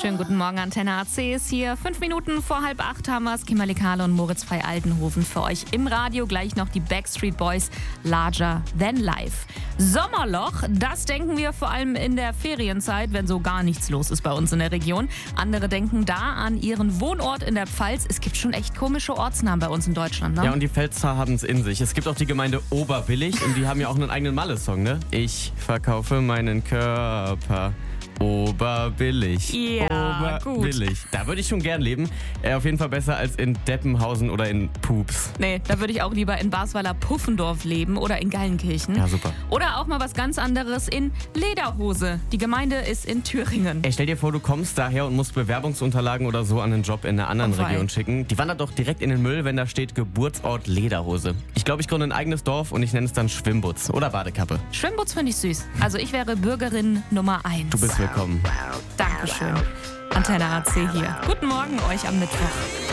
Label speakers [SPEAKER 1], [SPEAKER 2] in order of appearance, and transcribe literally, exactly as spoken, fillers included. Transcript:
[SPEAKER 1] Schönen guten Morgen, Antenne A C ist hier. Fünf Minuten vor halb acht haben wir es. Kimberly Kahle und Moritz Frey-Altenhofen für euch im Radio. Gleich noch die Backstreet Boys, Larger Than Life. Sommerloch, das denken wir vor allem in der Ferienzeit, wenn so gar nichts los ist bei uns in der Region. Andere denken da an ihren Wohnort in der Pfalz. Es gibt schon echt komische Ortsnamen bei uns in Deutschland, ne?
[SPEAKER 2] Ja, und die Pfälzer haben es in sich. Es gibt auch die Gemeinde Oberbillig und die haben ja auch einen eigenen Malle-Song, ne? Ich verkaufe meinen Körper. Oberbillig.
[SPEAKER 1] Ja,
[SPEAKER 2] Oberbillig.
[SPEAKER 1] gut.
[SPEAKER 2] Da würde ich schon gern leben. Äh, auf jeden Fall besser als in Deppenhausen oder in Pups.
[SPEAKER 1] Nee, da würde ich auch lieber in Basweiler-Puffendorf leben oder in Gallenkirchen.
[SPEAKER 2] Ja, super.
[SPEAKER 1] Oder auch mal was ganz anderes in Lederhose. Die Gemeinde ist in Thüringen.
[SPEAKER 2] Ey, stell dir vor, du kommst daher und musst Bewerbungsunterlagen oder so an einen Job in einer anderen
[SPEAKER 1] Oh,
[SPEAKER 2] Region
[SPEAKER 1] wei.
[SPEAKER 2] schicken. Die wandert doch direkt in den Müll, wenn da steht Geburtsort Lederhose. Ich glaube, ich gründe ein eigenes Dorf und ich nenne es dann Schwimmbutz oder Badekappe.
[SPEAKER 1] Schwimmbutz finde ich süß. Also ich wäre Bürgerin Nummer eins.
[SPEAKER 2] Du bist willkommen.
[SPEAKER 1] Dankeschön. Antenne A C hier. Guten Morgen euch am Mittwoch.